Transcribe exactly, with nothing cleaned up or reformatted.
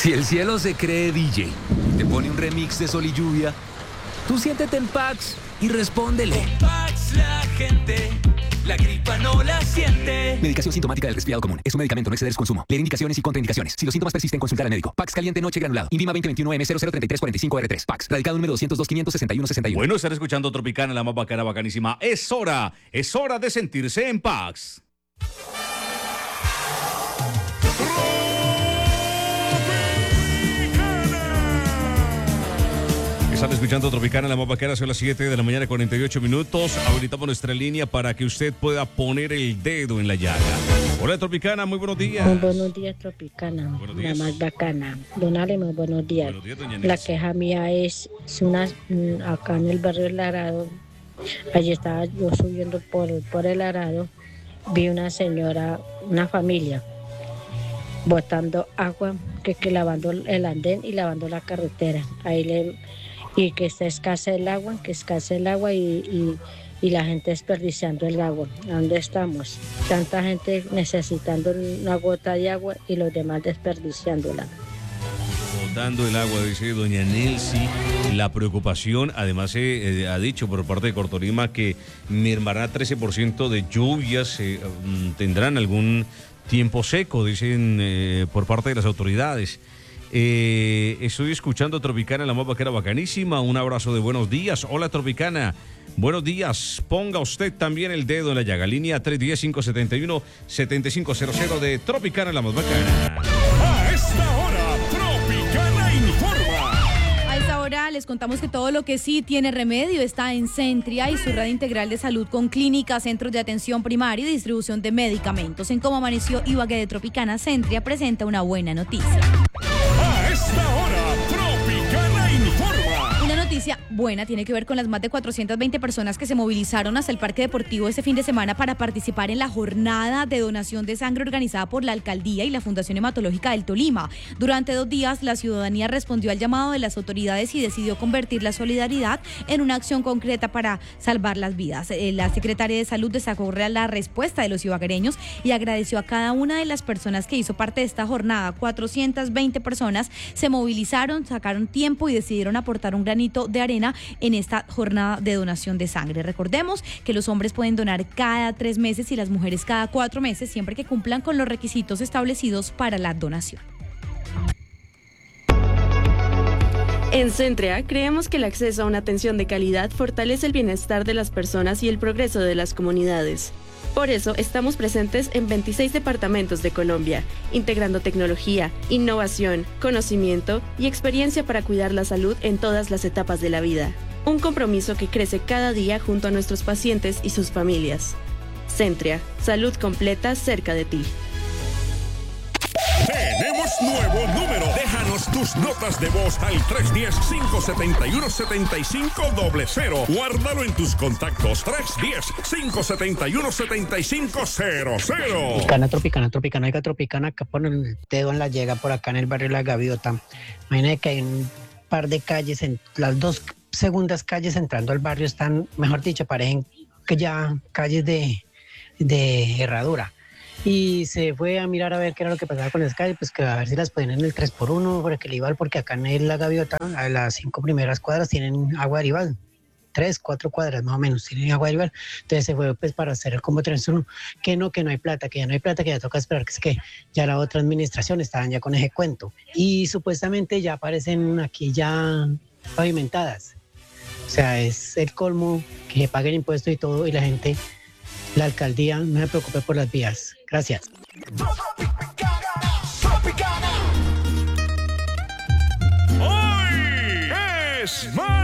Si el cielo se cree D J, te pone un remix de Sol y Lluvia, tú siéntete en Pax y respóndele. Con Pax la gente, la gripa no la siente. Medicación sintomática del resfriado común. Es un medicamento, no exceder su consumo. Leer indicaciones y contraindicaciones. Si los síntomas persisten, consultar al médico. Pax caliente noche granulado. Invima veinte veintiuno M cero cero treinta y tres cuarenta y cinco R tres. Pax. Radicado número doscientos dos quinientos sesenta y uno sesenta y uno. Bueno, estar escuchando Tropicana, la más bacana, bacanísima. Es hora, es hora de sentirse en Pax. Están escuchando Tropicana, la más bacana, son las siete de la mañana, cuarenta y ocho minutos. Habilitamos nuestra línea para que usted pueda poner el dedo en la llaga. Hola, Tropicana, muy buenos días. Muy buenos días, Tropicana, buenos días. la más bacana. Don Ale, muy buenos días. Buenos días, doña La Nelly. queja mía es, es una, acá en el barrio El Arado, allí estaba yo subiendo por, por El Arado, vi una señora, una familia, botando agua, que, que lavando el andén y lavando la carretera. Ahí le... y que está escasa el agua, que escasa el agua y, y, y la gente desperdiciando el agua. ¿Dónde estamos? Tanta gente necesitando una gota de agua y los demás desperdiciándola. Botando el agua, dice doña Nelcy. La preocupación, además se eh, ha dicho por parte de Cortolima que mermará trece por ciento de lluvias, eh, tendrán algún tiempo seco, dicen eh, por parte de las autoridades. Eh, estoy escuchando Tropicana, la más vaquera bacanísima. Un abrazo de buenos días. Hola, Tropicana. Buenos días. Ponga usted también el dedo en la llaga. Línea tres uno cero, cinco siete uno, siete cinco cero cero de Tropicana, la más bacana. A esta hora, Tropicana informa. A esta hora les contamos que todo lo que sí tiene remedio está en Centria y su red integral de salud con clínicas, centros de atención primaria y distribución de medicamentos. En Cómo Amaneció Ibagué de Tropicana, Centria presenta una buena noticia. A esta hora, Tropicana informa. Una noticia buena tiene que ver con las más de cuatrocientas veinte personas que se movilizaron hasta el Parque Deportivo este fin de semana para participar en la jornada de donación de sangre organizada por la Alcaldía y la Fundación Hematológica del Tolima. Durante dos días, la ciudadanía respondió al llamado de las autoridades y decidió convertir la solidaridad en una acción concreta para salvar las vidas. La secretaria de Salud destacó la respuesta de los ibaguereños y agradeció a cada una de las personas que hizo parte de esta jornada. cuatrocientas veinte personas se movilizaron, sacaron tiempo y decidieron aportar un granito de arena en esta jornada de donación de sangre. Recordemos que los hombres pueden donar cada tres meses y las mujeres cada cuatro meses, siempre que cumplan con los requisitos establecidos para la donación. En Centria, creemos que el acceso a una atención de calidad fortalece el bienestar de las personas y el progreso de las comunidades. Por eso, estamos presentes en veintiséis departamentos de Colombia, integrando tecnología, innovación, conocimiento y experiencia para cuidar la salud en todas las etapas de la vida. Un compromiso que crece cada día junto a nuestros pacientes y sus familias. Centria, salud completa cerca de ti. Tenemos nuevo número. Déjanos tus notas de voz al tres uno cero, cinco siete uno, siete cinco cero cero. Guárdalo en tus contactos. tres uno cero, cinco siete uno, siete cinco cero cero. Tropicana, Tropicana, Tropicana, oiga, Tropicana, acá ponen el dedo en la llaga por acá en el barrio La Gaviota. Imagínate que hay un par de calles, en las dos segundas calles entrando al barrio están, mejor dicho, parecen que ya calles de, de herradura. Y se fue a mirar a ver qué era lo que pasaba con las calles, pues que a ver si las ponían en el tres por uno, por que le iba, porque acá en La Gaviota, a las cinco primeras cuadras tienen agua de rival. Tres, cuatro cuadras más o menos tienen agua de rival. Entonces se fue pues para hacer el combo tres uno, que no, que no hay plata, que ya no hay plata, que ya toca esperar, que es que ya la otra administración estaban ya con ese cuento. Y supuestamente ya aparecen aquí ya pavimentadas. O sea, es el colmo que se paguen impuestos y todo, y la gente, la alcaldía, no se preocupe por las vías. Gracias. Hoy es más